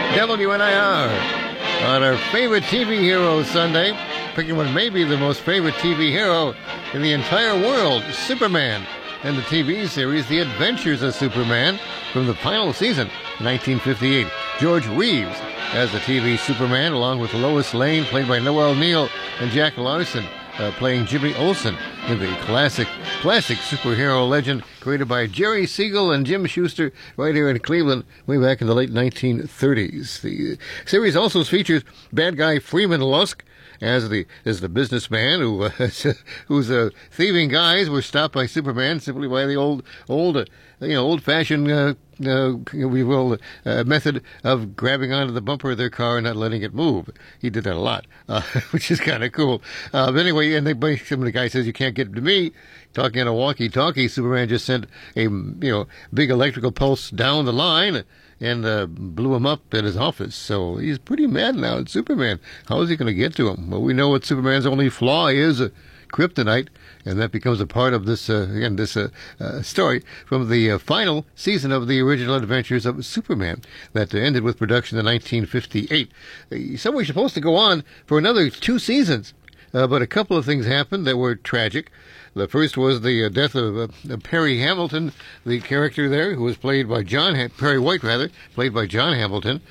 WNIR on our favorite TV hero Sunday, picking what may be the most favorite TV hero in the entire world, Superman, and the TV series The Adventures of Superman from the final season, 1958. George Reeves as the TV Superman, along with Lois Lane, played by Noel Neill, and Jack Larson playing Jimmy Olsen in the classic superhero legend created by Jerry Siegel and Jim Schuster right here in Cleveland way back in the late 1930s. The series also features bad guy Freeman Lusk as the businessman whose thieving guys were stopped by Superman simply by the old-fashioned method of grabbing onto the bumper of their car and not letting it move. He did that a lot, which is kind of cool. But anyway, and some of the guy says, "You can't get to me." Talking on a walkie-talkie, Superman just sent a big electrical pulse down the line and blew him up at his office. So he's pretty mad now at Superman. How is he going to get to him? Well, we know what Superman's only flaw is, kryptonite, and that becomes a part of this story from the final season of the original Adventures of Superman that ended with production in 1958. So we're supposed to go on for another 2 seasons, but a couple of things happened that were tragic. The first was the death of Perry Hamilton, the character there, who was played by Perry White, played by John Hamilton.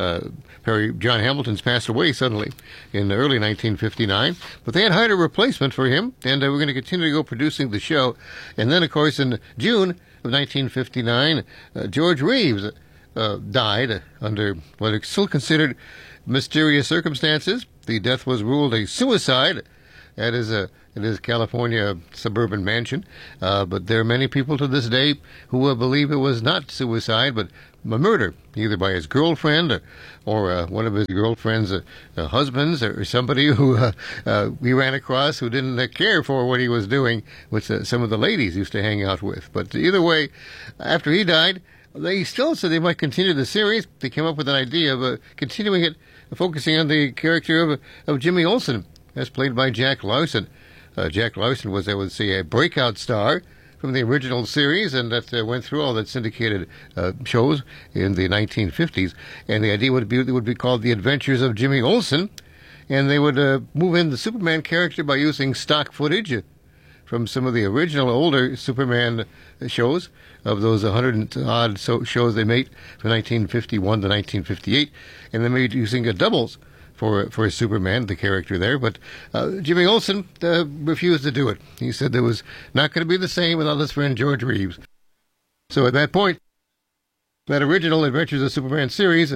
John Hamilton's passed away suddenly in early 1959, but they had hired a replacement for him, and we're going to continue to go producing the show. And then, of course, in June of 1959, George Reeves died under what are still considered mysterious circumstances. The death was ruled a suicide at his California suburban mansion, but there are many people to this day who believe it was not suicide, but a murder, either by his girlfriend or one of his girlfriend's husbands, or somebody who he ran across who didn't care for what he was doing, which some of the ladies used to hang out with. But either way, after he died, they still said they might continue the series. They came up with an idea of continuing it, focusing on the character of Jimmy Olsen, as played by Jack Larson. Jack Larson was, I would say, a breakout star from the original series, and that went through all that syndicated shows in the 1950s. And the idea would be called The Adventures of Jimmy Olsen, and they would move in the Superman character by using stock footage from some of the original older Superman shows, of those 100-odd shows they made from 1951 to 1958, and they made using doubles for Superman, the character there. But Jimmy Olsen refused to do it. He said it was not going to be the same without his friend George Reeves. So at that point, that original Adventures of Superman series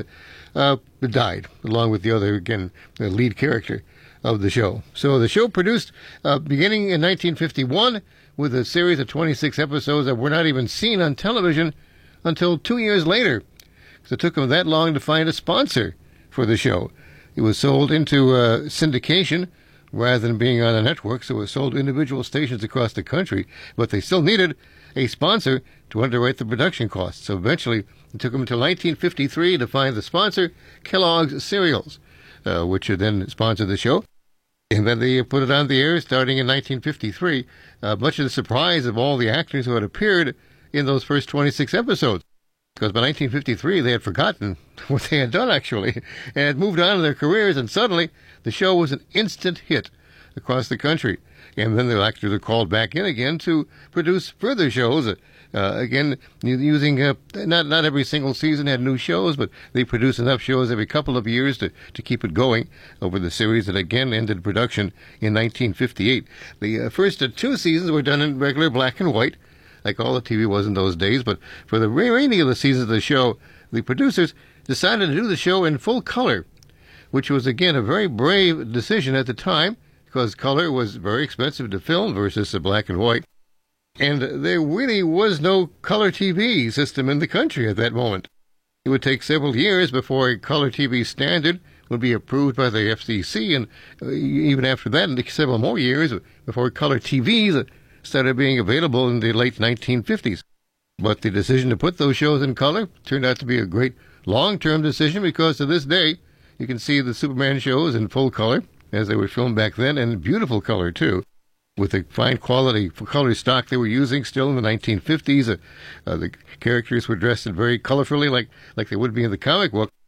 died, along with the other, again, the lead character of the show. So the show produced beginning in 1951 with a series of 26 episodes that were not even seen on television until 2 years later. So it took them that long to find a sponsor for the show. It was sold into syndication rather than being on a network, so it was sold to individual stations across the country, but they still needed a sponsor to underwrite the production costs. So eventually, it took them until 1953 to find the sponsor, Kellogg's Cereals, which then sponsored the show. And then they put it on the air starting in 1953, much to the surprise of all the actors who had appeared in those first 26 episodes. Because by 1953, they had forgotten what they had done, actually, and had moved on in their careers, and suddenly the show was an instant hit across the country. And then the actors were called back in again to produce further shows, again, using, not every single season had new shows, but they produced enough shows every couple of years to keep it going over the series that again ended production in 1958. The first 2 seasons were done in regular black and white, like all the TV was in those days, but for the remaining of the seasons of the show, the producers decided to do the show in full color, which was, again, a very brave decision at the time, because color was very expensive to film versus the black and white. And there really was no color TV system in the country at that moment. It would take several years before a color TV standard would be approved by the FCC, and even after that, several more years before color TVs started being available in the late 1950s. But the decision to put those shows in color turned out to be a great long-term decision, because to this day, you can see the Superman shows in full color, as they were filmed back then, and beautiful color, too, with the fine quality color stock they were using still in the 1950s. The characters were dressed in very colorfully, like they would be in the comic book.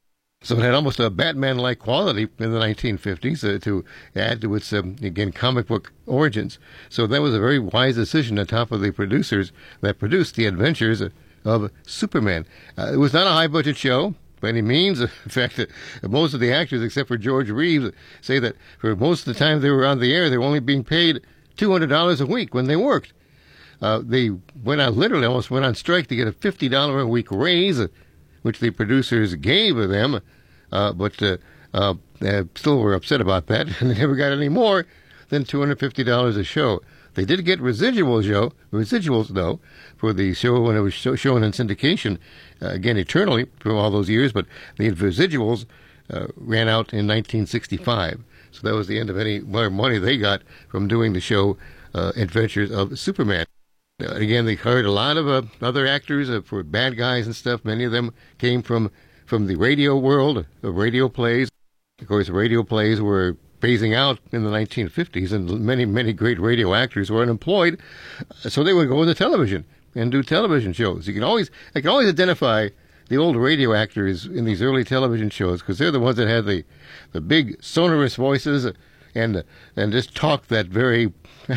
So it had almost a Batman-like quality in the 1950s to add to its, again, comic book origins. So that was a very wise decision on top of the producers that produced The Adventures of Superman. It was not a high-budget show by any means. In fact, most of the actors, except for George Reeves, say that for most of the time they were on the air, they were only being paid $200 a week when they worked. They literally almost went on strike to get a $50 a week raise, which the producers gave them, but they still were upset about that, and they never got any more than $250 a show. They did get residuals though, for the show when it was shown in syndication, again eternally for all those years, but the residuals ran out in 1965. So that was the end of any more money they got from doing the show Adventures of Superman. Again, they hired a lot of other actors for bad guys and stuff. Many of them came from the radio world, of radio plays. Of course, radio plays were phasing out in the 1950s, and many great radio actors were unemployed, so they would go into television and do television shows. I can always identify the old radio actors in these early television shows because they're the ones that had the big sonorous voices and just talk that very,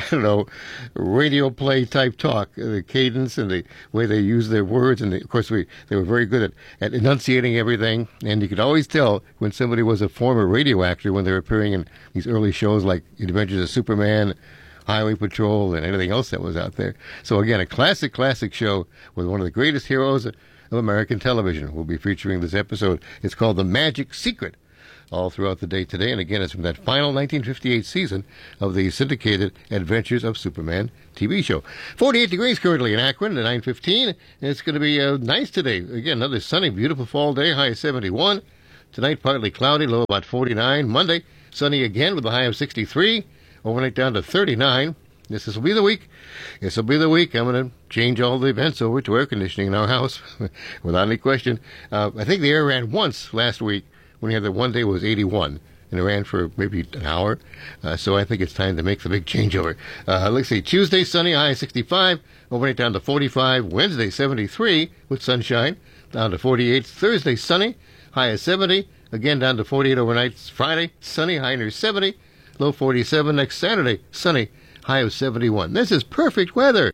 radio play type talk, the cadence and the way they use their words. And of course, they were very good at enunciating everything. And you could always tell when somebody was a former radio actor when they were appearing in these early shows like Adventures of Superman, Highway Patrol, and anything else that was out there. So again, a classic show with one of the greatest heroes of American television. We'll be featuring this episode. It's called The Magic Secret, all throughout the day today. And again, it's from that final 1958 season of the syndicated Adventures of Superman TV show. 48 degrees currently in Akron at 9:15. And it's going to be nice today. Again, another sunny, beautiful fall day, high of 71. Tonight, partly cloudy, low about 49. Monday, sunny again with a high of 63. Overnight down to 39. This will be the week. This will be the week. I'm going to change all the vents over to air conditioning in our house without any question. I think the air ran once last week when we had the one day was 81, and it ran for maybe an hour. So I think it's time to make the big changeover. Let's see. Tuesday, sunny, high 65. Overnight down to 45. Wednesday, 73 with sunshine, down to 48. Thursday, sunny, high of 70. Again, down to 48 overnight. Friday, sunny, high near 70. Low 47. Next Saturday, sunny, high of 71. This is perfect weather.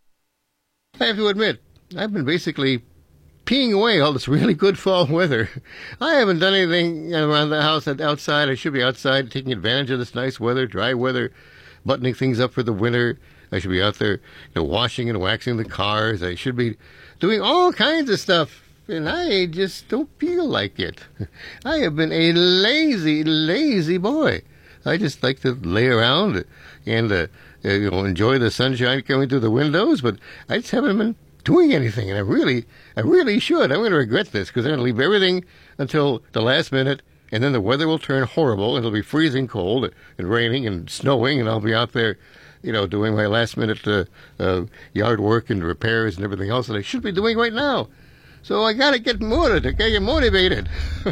I have to admit, I've been basically peeing away all this really good fall weather. I haven't done anything around the house outside. I should be outside taking advantage of this nice weather, dry weather, buttoning things up for the winter. I should be out there washing and waxing the cars. I should be doing all kinds of stuff, and I just don't feel like it. I have been a lazy boy. I just like to lay around and enjoy the sunshine coming through the windows, but I just haven't been doing anything, and I really should. I'm going to regret this because I'm going to leave everything until the last minute, and then the weather will turn horrible, and it'll be freezing cold and raining and snowing, and I'll be out there, doing my last minute yard work and repairs and everything else that I should be doing right now. So I got to get motivated.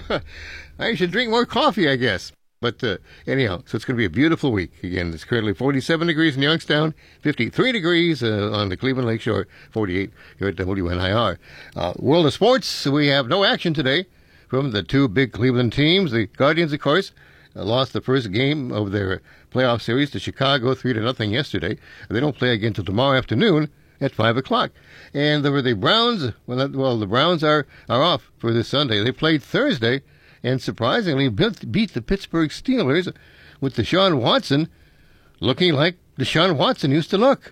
I should drink more coffee, I guess. But anyhow, so it's going to be a beautiful week. Again, it's currently 47 degrees in Youngstown, 53 degrees on the Cleveland Lakeshore, 48 here at WNIR. World of sports, we have no action today from the two big Cleveland teams. The Guardians, of course, lost the first game of their playoff series to Chicago 3-0 yesterday. They don't play again until tomorrow afternoon at 5 o'clock. And there were the Browns. The Browns are off for this Sunday. They played Thursday and surprisingly beat the Pittsburgh Steelers with Deshaun Watson looking like Deshaun Watson used to look.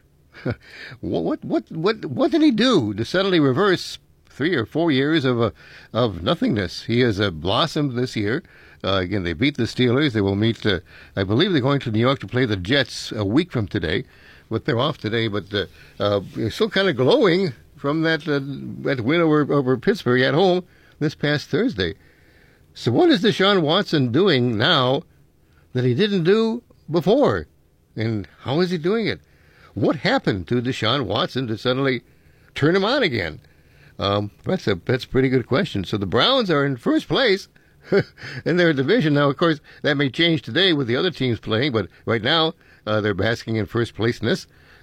What did he do to suddenly reverse 3 or 4 years of nothingness? He has blossomed this year. Again, they beat the Steelers. They will meet, I believe they're going to New York to play the Jets a week from today, but they're off today. But they're still kind of glowing from that win over Pittsburgh at home this past Thursday. So what is Deshaun Watson doing now that he didn't do before? And how is he doing it? What happened to Deshaun Watson to suddenly turn him on again? That's a pretty good question. So the Browns are in first place in their division. Now, of course, that may change today with the other teams playing, but right now they're basking in first place in this.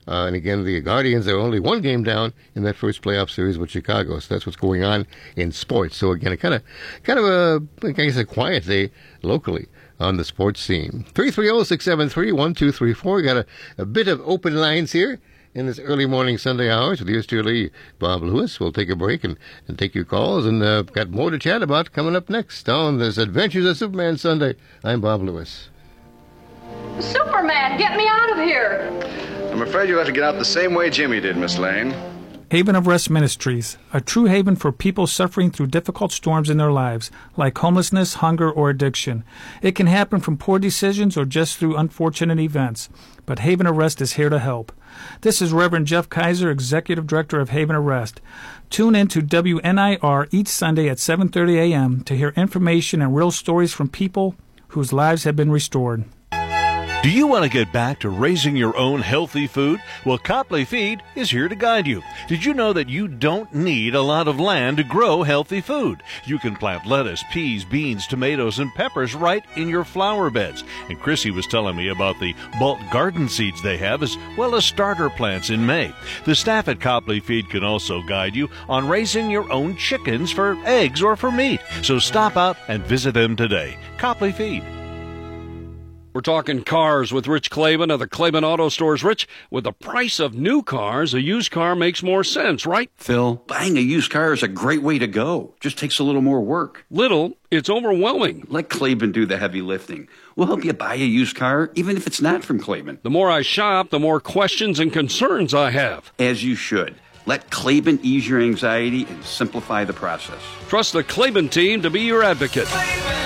And again, the Guardians are only one game down in that first playoff series with Chicago. So that's what's going on in sports. So again, kind of a, I guess, a quiet day locally on the sports scene. 330-673-1234. Got a bit of open lines here in this early morning Sunday hours with yours truly, Bob Lewis. We'll take a break and take your calls, and got more to chat about coming up next on this Adventures of Superman Sunday. I'm Bob Lewis. Superman, get me out of here! I'm afraid you'll have to get out the same way Jimmy did, Miss Lane. Haven of Rest Ministries, a true haven for people suffering through difficult storms in their lives, like homelessness, hunger, or addiction. It can happen from poor decisions or just through unfortunate events, but Haven of Rest is here to help. This is Reverend Jeff Kaiser, Executive Director of Haven of Rest. Tune in to WNIR each Sunday at 7:30 a.m. to hear information and real stories from people whose lives have been restored. Do you want to get back to raising your own healthy food? Well, Copley Feed is here to guide you. Did you know that you don't need a lot of land to grow healthy food? You can plant lettuce, peas, beans, tomatoes, and peppers right in your flower beds. And Chrissy was telling me about the bulk garden seeds they have, as well as starter plants in May. The staff at Copley Feed can also guide you on raising your own chickens for eggs or for meat. So stop out and visit them today. Copley Feed. We're talking cars with Rich Klaban of the Klaban Auto Stores. Rich, with the price of new cars, a used car makes more sense, right? Phil, buying a used car is a great way to go. Just takes a little more work. Little, it's overwhelming. Let Klaban do the heavy lifting. We'll help you buy a used car, even if it's not from Klaban. The more I shop, the more questions and concerns I have. As you should. Let Klaban ease your anxiety and simplify the process. Trust the Klaban team to be your advocate. Klaban.